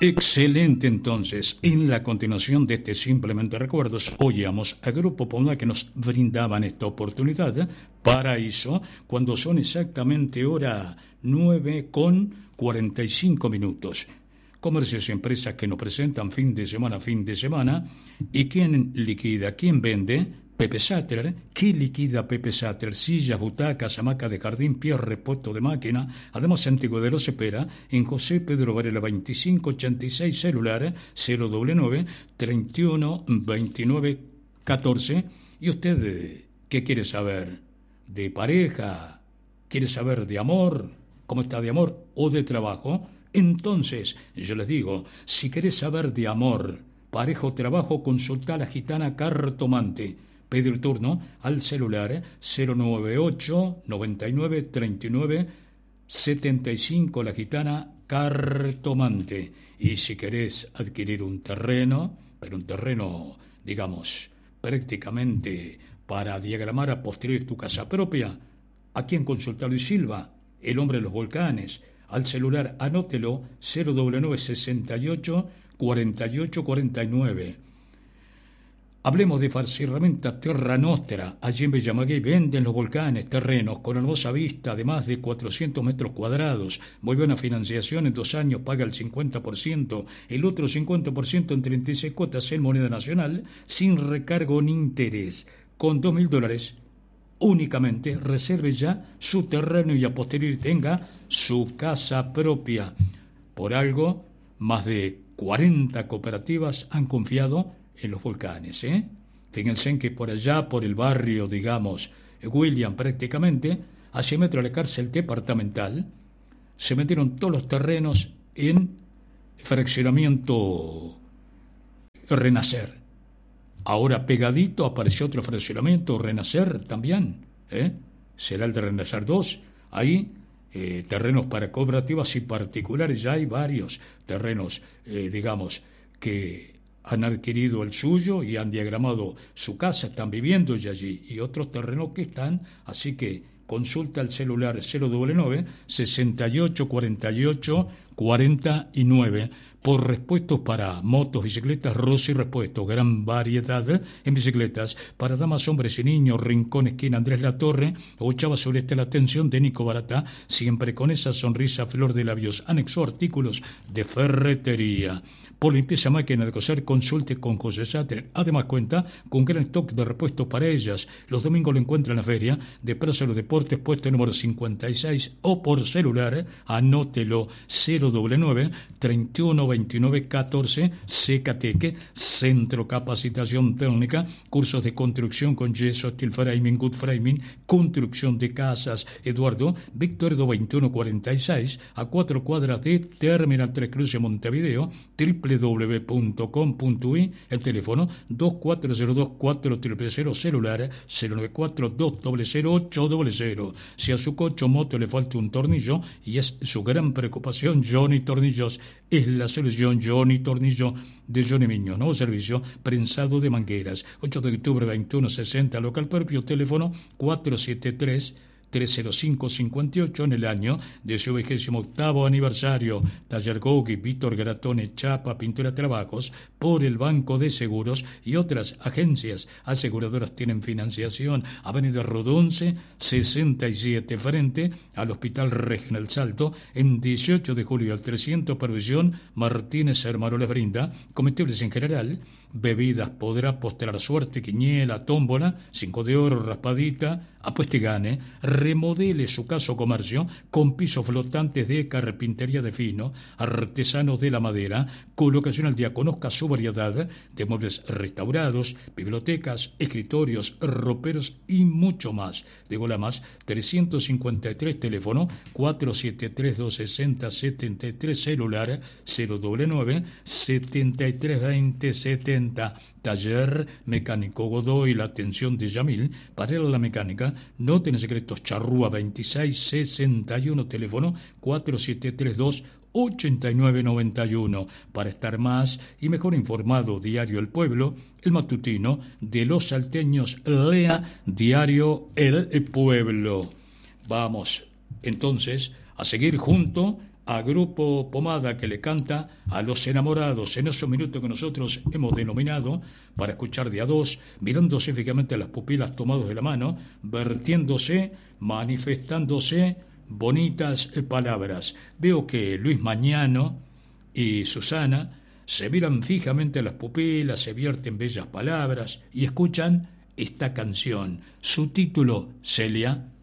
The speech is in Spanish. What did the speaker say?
Excelente, entonces. En la continuación de este Simplemente Recuerdos, oíamos a Grupo Pomar que nos brindaban esta oportunidad para eso, cuando son exactamente hora 9:45. Comercios y empresas que nos presentan fin de semana, y quién liquida, quién vende. Pepe Sattler. ¿Qué liquida Pepe Sattler? Sillas, butacas, hamaca de jardín, pies, repuesto de máquina. Además, Antiguo de los Cepera, en José Pedro Varela 2586, celular 099 31 29 14. ¿Y usted qué quiere saber? ¿De pareja? ¿Quiere saber de amor? ¿Cómo está de amor? ¿O de trabajo? Entonces, yo les digo, si querés saber de amor, pareja o trabajo, consulta a la gitana cartomante. Pedir turno al celular 098 99 39 75, la gitana cartomante. Y si querés adquirir un terreno, pero un terreno, digamos, prácticamente para diagramar a posteriori tu casa propia, ¿a quién consultar? Luis Silva, el hombre de los volcanes. Al celular, anótelo, 099 68 48 49. Hablemos de Farcirramenta Terra Nostra. Allí en Villamaguey venden los volcanes, terrenos con hermosa vista de más de 400 metros cuadrados. Muy buena financiación, en 2 años paga el 50%, el otro 50% en 36 cuotas en moneda nacional, sin recargo ni interés. Con $2.000 únicamente reserve ya su terreno y a posteriori tenga su casa propia. Por algo, más de 40 cooperativas han confiado en los volcanes, Fíjense en que por allá, por el barrio, digamos, William, prácticamente, a 100 metros de la cárcel departamental, se metieron todos los terrenos en fraccionamiento Renacer. Ahora pegadito apareció otro fraccionamiento Renacer también, será el de Renacer 2, ahí terrenos para cooperativas y particulares, ya hay varios terrenos, digamos, que han adquirido el suyo y han diagramado su casa, están viviendo ya allí, y otros terrenos que están, así que consulta el celular 099 68 48 49 por repuestos para motos, bicicletas, Rossi Repuestos, gran variedad en bicicletas para damas, hombres y niños. Rincón, esquina Andrés Latorre, 8 Sureste. La atención de Nico Barata, siempre con esa sonrisa a flor de labios. Anexo artículos de ferretería. Por limpieza, máquina de coser, consulte con José Sattler. Además cuenta con gran stock de repuestos para ellas. Los domingos lo encuentra en la feria de Plaza de los Deportes, puesto número 56, o por celular, anótelo, 099 31 29 14. Secateque, Centro Capacitación Técnica, cursos de construcción con yeso, steel framing, wood framing, construcción de casas. Eduardo Víctor Edo 2146, a 4 cuadras de Terminal 3 Cruces, Montevideo, www.com.uy, el teléfono 2402-4000, celular 094-200-800. Si a su coche o moto le falta un tornillo, y es su gran preocupación, Johnny Tornillos es la solución. Johnny Tornillo de Johnny Miño, nuevo servicio prensado de mangueras. 8 de octubre 2160, local propio, teléfono 473-30558, en el año de su 28º aniversario. Taller Gogi, Víctor Gratone, chapa, pintura, trabajos por el Banco de Seguros y otras agencias aseguradoras tienen financiación. Avenida Rodonce 67, frente al Hospital Regional Salto, en 18 de julio al 300, provisión Martínez Hermano les brinda comestibles en general, bebidas, podrá postrar suerte, quiniela, tómbola, 5 de oro, raspadita, apueste y gane. Remodele su casa o comercio con pisos flotantes de carpintería de fino, artesanos de la madera, colocación al día. Conozca su variedad de muebles restaurados, bibliotecas, escritorios, roperos y mucho más. De Golamas 353, teléfono 473-260-73, celular 099 7320 70. Taller Mecánico Godoy, la atención de Yamil para la mecánica. No tiene secretos. Charrúa 2661, teléfono 4732-8991. Para estar más y mejor informado, Diario El Pueblo, el matutino de los salteños. Lea Diario El Pueblo. Vamos entonces a seguir junto a Grupo Pomada, que le canta a los enamorados en esos minutos que nosotros hemos denominado para escuchar de a dos, mirándose fijamente las pupilas, tomados de la mano, vertiéndose, manifestándose bonitas palabras. Veo que Luis Mañano y Susana se miran fijamente a las pupilas, se vierten bellas palabras y escuchan esta canción. Su título, Celia.